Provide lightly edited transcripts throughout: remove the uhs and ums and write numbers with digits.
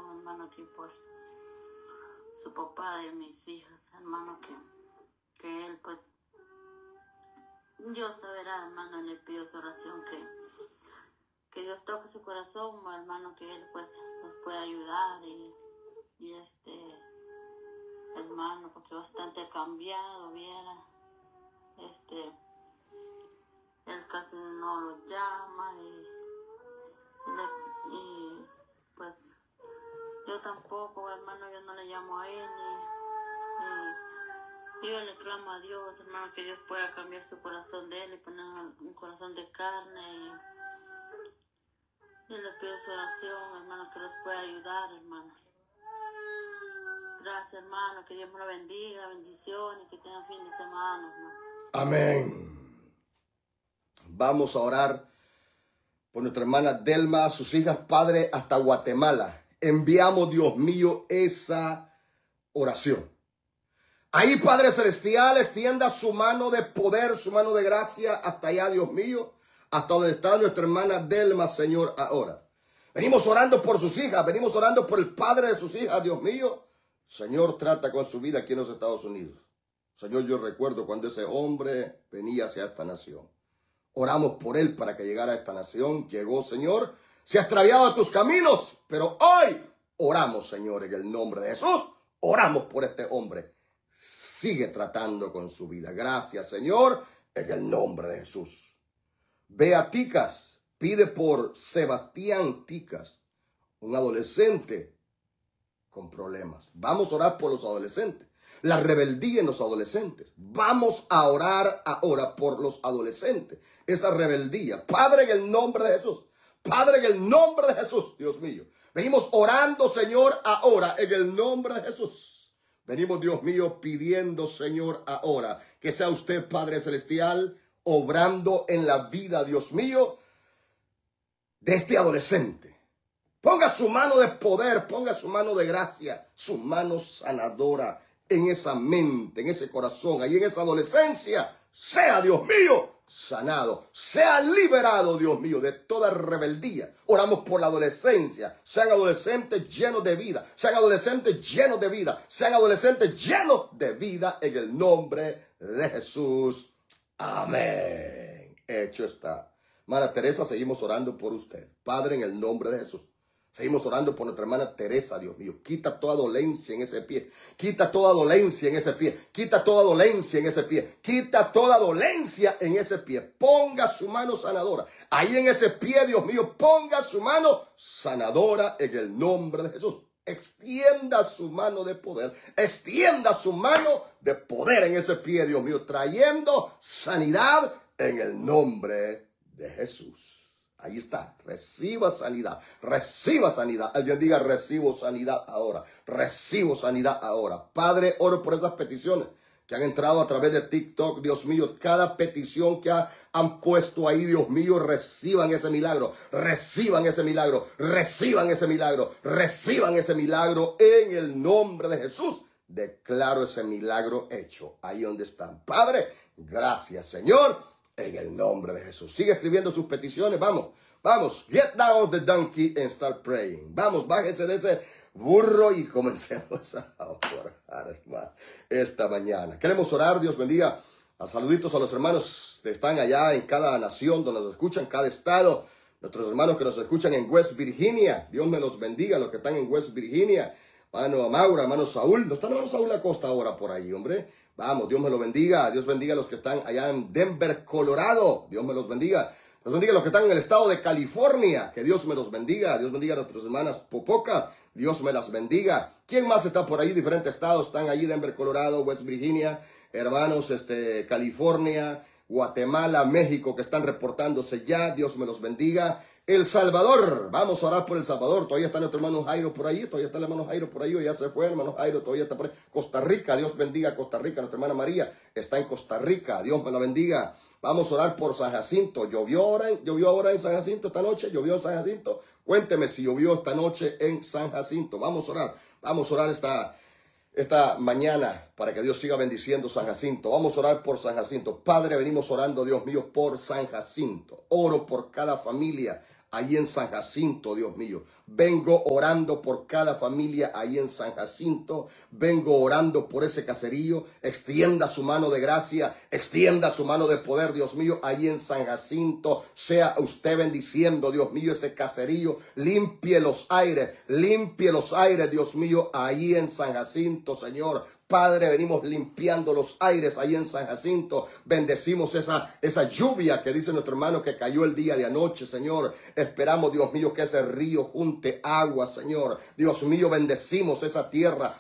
oración, hermano, aquí por su papá de mis hijas, hermano, que él, pues, Dios saberá, hermano, le pido su oración, que Dios toque su corazón, hermano, que él, pues, nos pueda ayudar y hermano, porque bastante ha cambiado, viera, él casi no lo llama y pues yo tampoco, hermano, yo no le llamo a él y yo le clamo a Dios, hermano, que Dios pueda cambiar su corazón de él y poner un corazón de carne y le pido su oración, hermano, que los pueda ayudar, hermano. Gracias, hermano, que Dios me lo bendiga, bendiciones, que tengan fin de semana, hermano. Amén. Vamos a orar por nuestra hermana Delma, sus hijas, Padre, hasta Guatemala. Enviamos, Dios mío, esa oración. Ahí, Padre Celestial, extienda su mano de poder, su mano de gracia hasta allá, Dios mío, hasta donde está nuestra hermana Delma, Señor, ahora. Venimos orando por sus hijas, venimos orando por el padre de sus hijas, Dios mío. Señor, trata con su vida aquí en los Estados Unidos. Señor, yo recuerdo cuando ese hombre venía hacia esta nación. Oramos por él para que llegara a esta nación. Llegó, Señor. Se ha extraviado a tus caminos. Pero hoy oramos, Señor, en el nombre de Jesús. Oramos por este hombre. Sigue tratando con su vida. Gracias, Señor, en el nombre de Jesús. Ve a Ticas. Pide por Sebastián Ticas, un adolescente con problemas. Vamos a orar por los adolescentes. La rebeldía en los adolescentes. Vamos a orar ahora por los adolescentes. Esa rebeldía. Padre, en el nombre de Jesús. Padre, en el nombre de Jesús. Dios mío. Venimos orando, Señor, ahora en el nombre de Jesús. Venimos, Dios mío, pidiendo, Señor, ahora que sea usted, Padre Celestial, obrando en la vida, Dios mío, de este adolescente. Ponga su mano de poder, ponga su mano de gracia, su mano sanadora en esa mente, en ese corazón, ahí en esa adolescencia. Sea, Dios mío, sanado, sea liberado, Dios mío, de toda rebeldía. Oramos por la adolescencia. Sean adolescentes llenos de vida, sean adolescentes llenos de vida, sean adolescentes llenos de vida en el nombre de Jesús. Amén. Hecho está. Hermana Teresa, seguimos orando por usted. Padre, en el nombre de Jesús. Seguimos orando por nuestra hermana Teresa, Dios mío. Quita toda dolencia en ese pie. Quita toda dolencia en ese pie. Quita toda dolencia en ese pie. Quita toda dolencia en ese pie. Ponga su mano sanadora. Ahí en ese pie, Dios mío, ponga su mano sanadora en el nombre de Jesús. Extienda su mano de poder. Extienda su mano de poder en ese pie, Dios mío, trayendo sanidad en el nombre de Jesús. Ahí está, reciba sanidad, reciba sanidad. Alguien diga, recibo sanidad ahora, recibo sanidad ahora. Padre, oro por esas peticiones que han entrado a través de TikTok, Dios mío. Cada petición que han puesto ahí, Dios mío, reciban ese milagro, reciban ese milagro, reciban ese milagro, reciban ese milagro en el nombre de Jesús. Declaro ese milagro hecho ahí donde están. Padre, gracias, Señor. En el nombre de Jesús. Sigue escribiendo sus peticiones. Vamos, vamos. Get down the donkey and start praying. Vamos, bájese de ese burro y comencemos a orar, hermano, esta mañana. Queremos orar. Dios bendiga. A saluditos a los hermanos que están allá en cada nación donde nos escuchan, cada estado. Nuestros hermanos que nos escuchan en West Virginia. Dios me los bendiga, los que están en West Virginia. Hermano Maura, hermano Saúl. ¿No está hermano Saúl Acosta ahora por ahí, hombre? Vamos, Dios me lo bendiga. Dios bendiga a los que están allá en Denver, Colorado. Dios me los bendiga. Dios bendiga a los que están en el estado de California. Que Dios me los bendiga. Dios bendiga a nuestras hermanas Popoca. Dios me las bendiga. ¿Quién más está por ahí? Diferentes estados están allí. Denver, Colorado, West Virginia. Hermanos, California, Guatemala, México, que están reportándose ya. Dios me los bendiga. El Salvador, vamos a orar por El Salvador. Todavía está nuestro hermano Jairo por ahí, todavía está el hermano Jairo por ahí, o ya se fue el hermano Jairo, todavía está por ahí. Costa Rica, Dios bendiga a Costa Rica. Nuestra hermana María está en Costa Rica, Dios me la bendiga. Vamos a orar por San Jacinto. ¿Llovió ahora en San Jacinto esta noche? ¿Llovió en San Jacinto? Cuénteme si llovió esta noche en San Jacinto. Vamos a orar esta mañana para que Dios siga bendiciendo San Jacinto. Vamos a orar por San Jacinto. Padre, venimos orando, Dios mío, por San Jacinto. Oro por cada familia ahí en San Jacinto, Dios mío. Vengo orando por cada familia ahí en San Jacinto. Vengo orando por ese caserío. Extienda su mano de gracia, extienda su mano de poder, Dios mío, ahí en San Jacinto. Sea usted bendiciendo, Dios mío, ese caserío. Limpie los aires, Dios mío, ahí en San Jacinto, Señor. Padre, venimos limpiando los aires ahí en San Jacinto. Bendecimos esa lluvia que dice nuestro hermano que cayó el día de anoche, Señor. Esperamos, Dios mío, que ese río junte agua, Señor. Dios mío, bendecimos esa tierra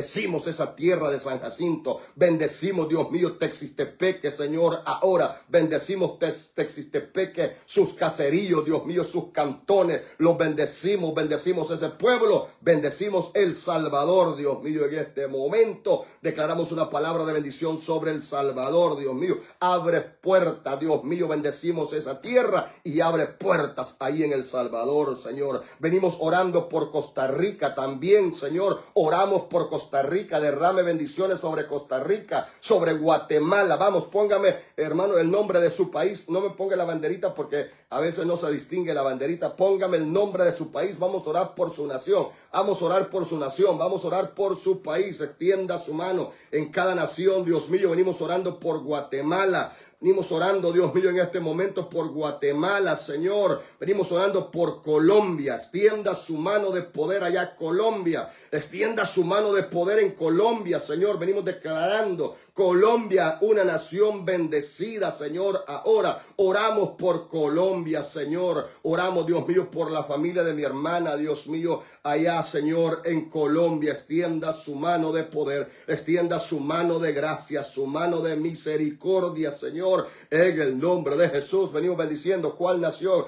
de San Jacinto. Bendecimos, Dios mío, Texistepeque, Señor, ahora. Bendecimos Texistepeque, sus caseríos, Dios mío, sus cantones. Los bendecimos ese pueblo. Bendecimos El Salvador, Dios mío, en este momento. Declaramos una palabra de bendición sobre El Salvador, Dios mío. Abre puertas, Dios mío. Bendecimos esa tierra y abre puertas ahí en El Salvador, Señor. Venimos orando por Costa Rica también, Señor. Oramos por Costa Rica. Derrame bendiciones sobre Costa Rica, sobre Guatemala. Vamos, póngame, hermano, el nombre de su país. No me ponga la banderita porque a veces no se distingue la banderita. Póngame el nombre de su país. Vamos a orar por su nación. Vamos a orar por su nación. Vamos a orar por su país. Extienda su mano en cada nación, Dios mío. Venimos orando por Guatemala. Venimos orando, Dios mío, en este momento por Guatemala, Señor. Venimos orando por Colombia. Extienda su mano de poder allá, Colombia. Extienda su mano de poder en Colombia, Señor. Venimos declarando Colombia una nación bendecida, Señor. Ahora oramos por Colombia, Señor. Oramos, Dios mío, por la familia de mi hermana, Dios mío, allá, Señor, en Colombia. Extienda su mano de poder. Extienda su mano de gracia, su mano de misericordia, Señor. En el nombre de Jesús venimos bendiciendo. ¿Cuál nación?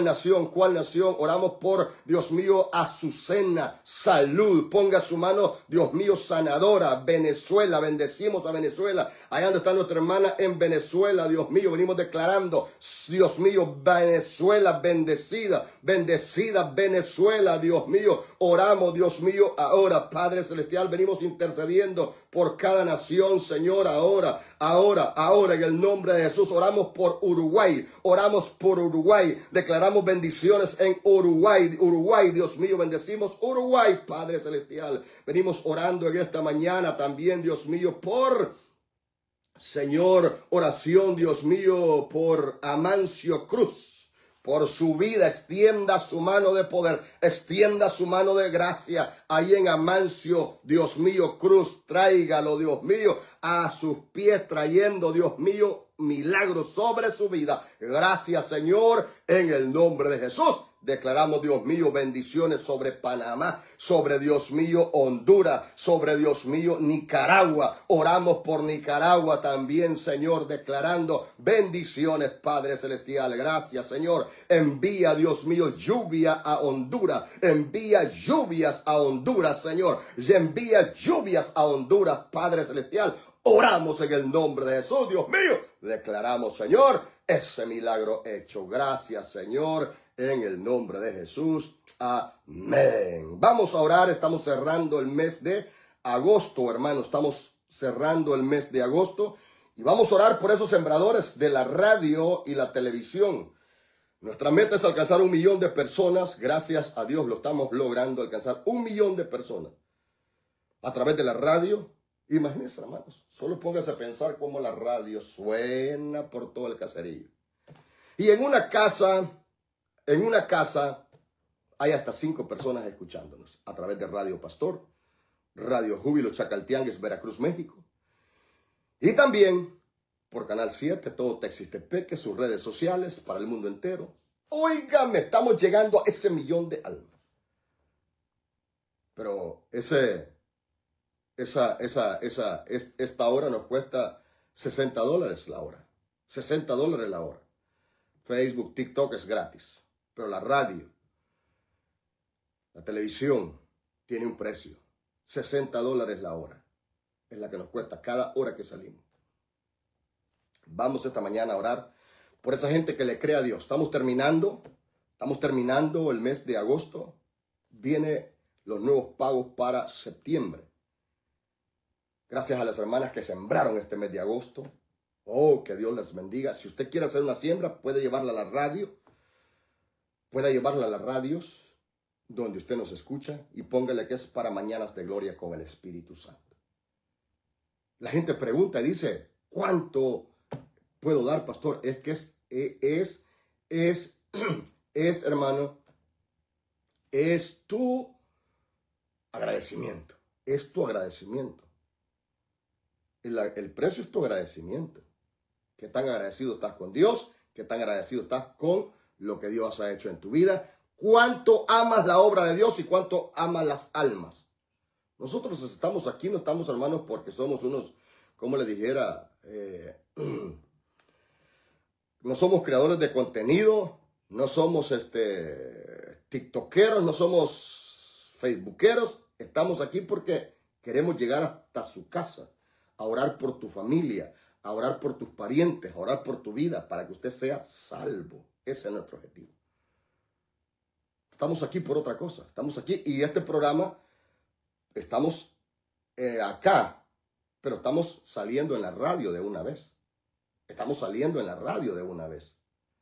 Oramos por, Dios mío, Azucena, salud. Ponga su mano, Dios mío, sanadora. Venezuela, bendecimos a Venezuela. Allá donde está nuestra hermana en Venezuela, Dios mío, venimos declarando, Dios mío, Venezuela bendecida, Venezuela, Dios mío. Oramos, Dios mío, ahora, Padre Celestial, venimos intercediendo por cada nación, Señor, ahora, en el nombre de Jesús. Oramos por Uruguay, declaramos bendiciones en Uruguay, Dios mío, bendecimos Uruguay, Padre Celestial. Venimos orando en esta mañana también, Dios mío, por, Señor, oración, Dios mío, por Amancio Cruz. Por su vida, extienda su mano de poder, extienda su mano de gracia. Ahí en Amancio, Dios mío, Cruz, tráigalo, Dios mío, a sus pies, trayendo, Dios mío, milagros sobre su vida. Gracias, Señor, en el nombre de Jesús. Declaramos, Dios mío, bendiciones sobre Panamá, sobre, Dios mío, Honduras, sobre, Dios mío, Nicaragua. Oramos por Nicaragua también, Señor, declarando bendiciones, Padre Celestial. Gracias, Señor. Envía, Dios mío, lluvia a Honduras. Envía lluvias a Honduras, Señor. Y envía lluvias a Honduras, Padre Celestial. Oramos en el nombre de Jesús, Dios mío. Declaramos, Señor, ese milagro hecho. Gracias, Señor, en el nombre de Jesús. Amén. Vamos a orar. Estamos cerrando el mes de agosto, hermanos. Estamos cerrando el mes de agosto. Y vamos a orar por esos sembradores de la radio y la televisión. Nuestra meta es alcanzar 1 millón de personas. Gracias a Dios lo estamos logrando, alcanzar 1 millón de personas a través de la radio. Imagínense, hermanos, solo pónganse a pensar cómo la radio suena por todo el caserío. Y en una casa hay hasta 5 personas escuchándonos a través de Radio Pastor, Radio Júbilo Chacaltiangues, Veracruz, México. Y también por Canal 7, todo Texistepeque, sus redes sociales para el mundo entero. Óigame, estamos llegando a ese 1 millón de almas. Pero esta hora nos cuesta $60 la hora. $60 la hora. Facebook, TikTok es gratis. Pero la radio, la televisión tiene un precio. $60 la hora. Es la que nos cuesta cada hora que salimos. Vamos esta mañana a orar por esa gente que le cree a Dios. Estamos terminando el mes de agosto. Vienen los nuevos pagos para septiembre. Gracias a las hermanas que sembraron este mes de agosto. Oh, que Dios les bendiga. Si usted quiere hacer una siembra, puede llevarla a la radio. pueda llevarla a las radios donde usted nos escucha y póngale que es para Mañanas de Gloria con el Espíritu Santo. La gente pregunta y dice, ¿cuánto puedo dar, pastor? Es que hermano, es tu agradecimiento. Es tu agradecimiento. El precio es tu agradecimiento. ¿Qué tan agradecido estás con Dios? ¿Qué tan agradecido estás con lo que Dios ha hecho en tu vida? ¿Cuánto amas la obra de Dios y cuánto amas las almas? Nosotros estamos aquí, no estamos, hermanos, porque somos unos, como le dijera, no somos creadores de contenido, no somos tiktokeros, no somos facebookeros. Estamos aquí porque queremos llegar hasta su casa, a orar por tu familia, a orar por tus parientes, a orar por tu vida, para que usted sea salvo. Ese es nuestro objetivo. Estamos aquí por otra cosa. Estamos aquí y este programa, estamos acá, pero estamos saliendo en la radio de una vez. Estamos saliendo en la radio de una vez.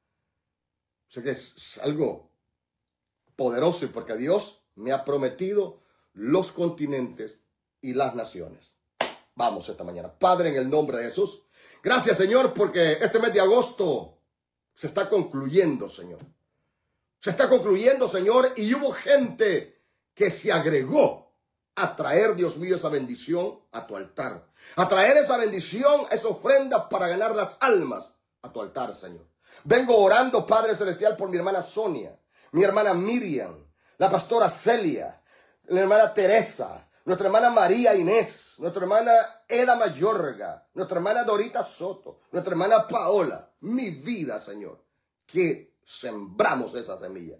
O sea que es algo poderoso, porque Dios me ha prometido los continentes y las naciones. Vamos esta mañana. Padre, en el nombre de Jesús, gracias, Señor, porque este mes de agosto se está concluyendo, Señor. Se está concluyendo, Señor, y hubo gente que se agregó a traer, Dios mío, esa bendición a tu altar. A traer esa bendición, esa ofrenda para ganar las almas a tu altar, Señor. Vengo orando, Padre Celestial, por mi hermana Sonia, mi hermana Miriam, la pastora Celia, la hermana Teresa, nuestra hermana María Inés, nuestra hermana Eda Mayorga, nuestra hermana Dorita Soto, nuestra hermana Paola. Mi vida, Señor, que sembramos esa semilla,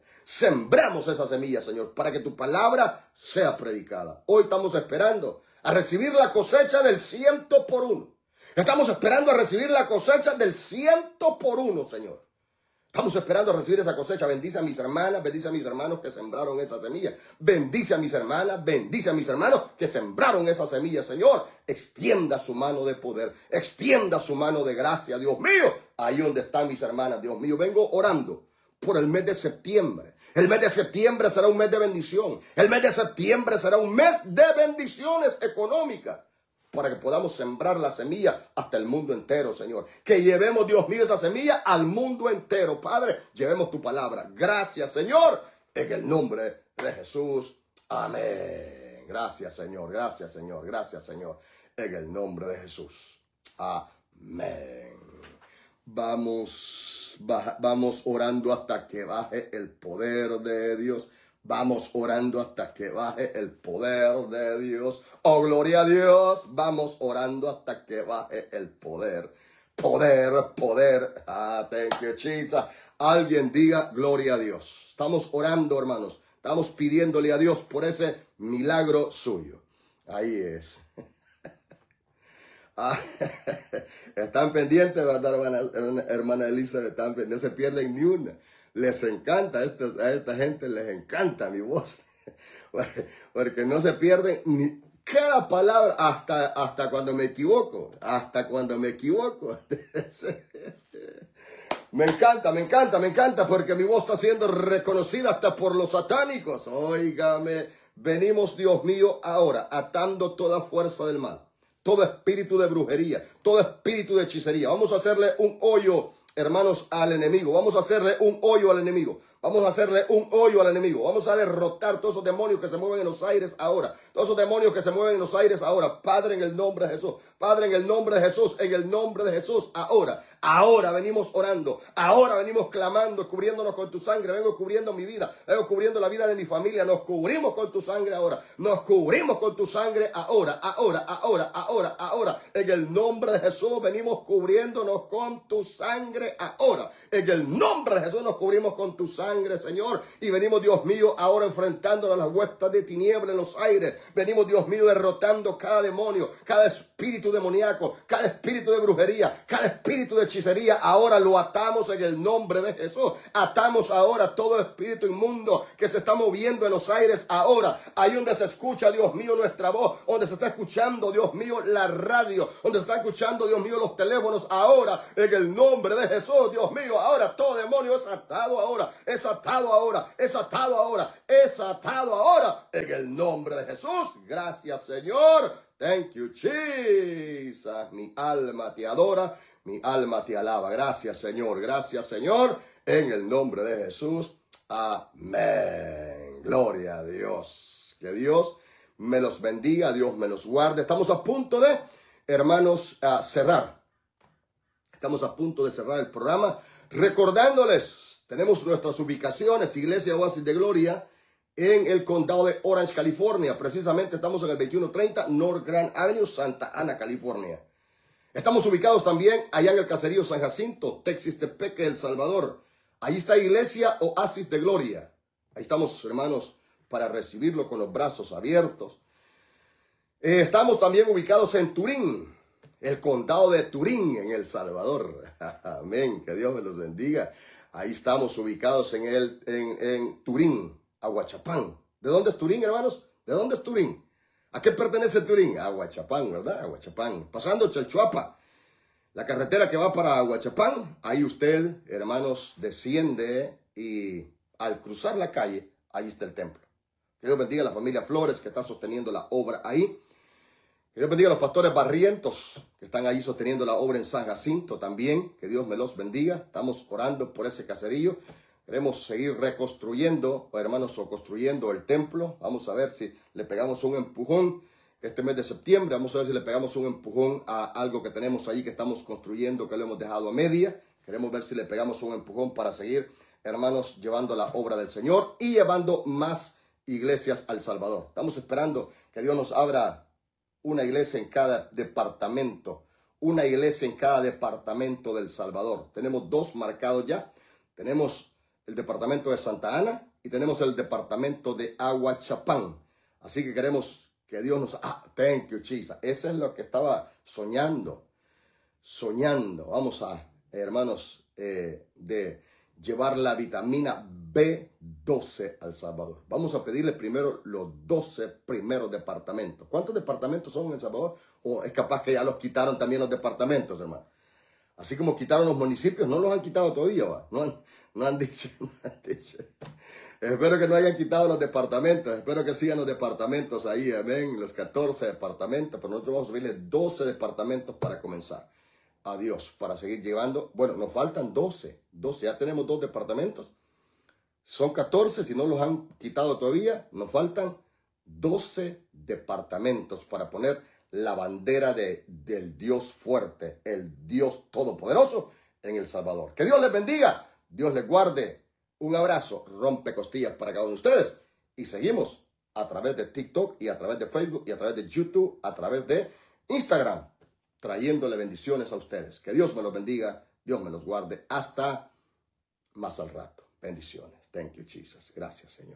Señor, para que tu palabra sea predicada. Hoy estamos esperando a recibir la cosecha del 100 por 1. Estamos esperando a recibir la cosecha del 100 por 1, Señor. Estamos esperando a recibir esa cosecha. Bendice a mis hermanas, bendice a mis hermanos que sembraron esa semilla. Bendice a mis hermanas, bendice a mis hermanos que sembraron esa semilla, Señor. Extienda su mano de poder, extienda su mano de gracia, Dios mío. Ahí donde están mis hermanas, Dios mío. Vengo orando por el mes de septiembre. El mes de septiembre será un mes de bendición. El mes de septiembre será un mes de bendiciones económicas, para que podamos sembrar la semilla hasta el mundo entero, Señor. Que llevemos, Dios mío, esa semilla al mundo entero. Padre, llevemos tu palabra. Gracias, Señor, en el nombre de Jesús. Amén. Gracias, Señor. Gracias, Señor. Gracias, Señor. En el nombre de Jesús. Amén. Vamos orando hasta que baje el poder de Dios. Vamos orando hasta que baje el poder de Dios. Oh, gloria a Dios. Vamos orando hasta que baje el poder. Poder. Thank you, Jesus. Alguien diga gloria a Dios. Estamos orando, hermanos. Estamos pidiéndole a Dios por ese milagro suyo. Ahí es. Están pendientes, ¿verdad, hermana Elizabeth? Están pendientes, no se pierden ni una. Les encanta, a esta gente les encanta mi voz, porque no se pierden ni cada palabra, hasta cuando me equivoco, Me encanta, porque mi voz está siendo reconocida hasta por los satánicos. Óigame, venimos, Dios mío, ahora atando toda fuerza del mal, todo espíritu de brujería, todo espíritu de hechicería. Vamos a hacerle un hoyo, hermanos, al enemigo. Vamos a hacerle un hoyo al enemigo. Vamos a derrotar todos esos demonios que se mueven en los aires ahora. Padre, en el nombre de Jesús. Ahora venimos orando. Ahora venimos clamando, cubriéndonos con tu sangre. Vengo cubriendo mi vida. Vengo cubriendo la vida de mi familia. Nos cubrimos con tu sangre ahora. Ahora. En el nombre de Jesús venimos cubriéndonos con tu sangre ahora. En el nombre de Jesús nos cubrimos con tu sangre, Señor, y venimos, Dios mío, ahora enfrentándonos a las huestes de tiniebla en los aires. Venimos, Dios mío, derrotando cada demonio, cada espíritu demoníaco, cada espíritu de brujería, cada espíritu de hechicería. Ahora lo atamos en el nombre de Jesús. Atamos ahora todo espíritu inmundo que se está moviendo en los aires ahora. Ahí donde se escucha, Dios mío, nuestra voz, donde se está escuchando, Dios mío, la radio, donde se está escuchando, Dios mío, los teléfonos ahora, en el nombre de Jesús, Dios mío. Ahora todo demonio es atado ahora, es es atado ahora, es atado ahora, es atado ahora, en el nombre de Jesús. Gracias, Señor. Thank you, Jesus. Mi alma te adora, mi alma te alaba. Gracias, Señor, en el nombre de Jesús. Amén. Gloria a Dios. Que Dios me los bendiga, Dios me los guarde. Estamos a punto de, hermanos, cerrar. Estamos a punto de cerrar el programa. Recordándoles, tenemos nuestras ubicaciones, Iglesia Oasis de Gloria, en el condado de Orange, California. Precisamente estamos en el 2130 North Grand Avenue, Santa Ana, California. Estamos ubicados también allá en el caserío San Jacinto, Texistepeque, El Salvador. Ahí está Iglesia Oasis de Gloria. Ahí estamos, hermanos, para recibirlo con los brazos abiertos. Estamos también ubicados en Turín, el condado de Turín, en El Salvador. Amén, que Dios me los bendiga. Ahí estamos ubicados en Turín, Aguachapán. ¿De dónde es Turín, hermanos? ¿De dónde es Turín? ¿A qué pertenece Turín? Aguachapán, ¿verdad? Aguachapán. Pasando Chalchuapa, la carretera que va para Aguachapán, ahí usted, hermanos, desciende y al cruzar la calle, ahí está el templo. Que Dios bendiga a la familia Flores que está sosteniendo la obra ahí. Que Dios bendiga a los pastores Barrientos que están ahí sosteniendo la obra en San Jacinto también. Que Dios me los bendiga. Estamos orando por ese caserío. Queremos seguir reconstruyendo, hermanos, o construyendo el templo. Vamos a ver si le pegamos un empujón este mes de septiembre. Vamos a ver si le pegamos un empujón a algo que tenemos ahí que estamos construyendo, que lo hemos dejado a media. Queremos ver si le pegamos un empujón para seguir, hermanos, llevando la obra del Señor y llevando más iglesias al Salvador. Estamos esperando que Dios nos abra una iglesia en cada departamento. Una iglesia en cada departamento del Salvador. Tenemos 2 marcados ya. Tenemos el departamento de Santa Ana y tenemos el departamento de Aguachapán. Así que queremos que Dios nos... thank you, Jesus. Eso es lo que estaba soñando. Vamos a, hermanos, de llevar la vitamina B12 al Salvador. Vamos a pedirle primero los 12 primeros departamentos. ¿Cuántos departamentos son en El Salvador? O es capaz que ya los quitaron también los departamentos, hermano. Así como quitaron los municipios, no los han quitado todavía, ¿va? No han dicho. Espero que no hayan quitado los departamentos. Espero que sigan los departamentos ahí, amén. Los 14 departamentos. Pero nosotros vamos a subirle 12 departamentos para comenzar. A Dios, para seguir llevando. Bueno, nos faltan 12. Ya tenemos 2 departamentos. Son 14, si no los han quitado todavía. Nos faltan 12 departamentos para poner la bandera del Dios fuerte, el Dios todopoderoso en El Salvador. Que Dios les bendiga. Dios les guarde. Un abrazo, rompe costillas para cada uno de ustedes. Y seguimos a través de TikTok y a través de Facebook y a través de YouTube, a través de Instagram, trayéndole bendiciones a ustedes. Que Dios me los bendiga, Dios me los guarde. Hasta más al rato. Bendiciones. Thank you, Jesus. Gracias, Señor.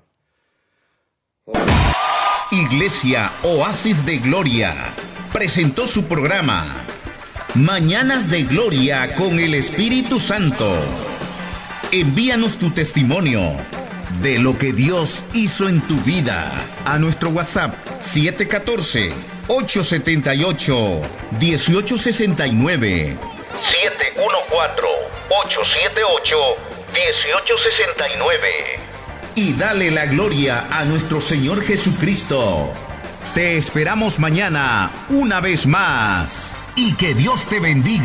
Iglesia Oasis de Gloria presentó su programa Mañanas de Gloria con el Espíritu Santo. Envíanos tu testimonio de lo que Dios hizo en tu vida a nuestro WhatsApp 714-878-1869. 714-878-1869. Y dale la gloria a nuestro Señor Jesucristo. Te esperamos mañana una vez más. Y que Dios te bendiga.